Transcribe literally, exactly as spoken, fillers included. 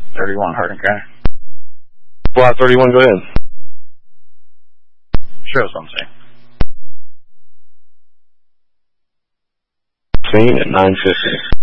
thirty-one Harding County. Flat thirty-one, go ahead. Show something. Scene at nine fifty.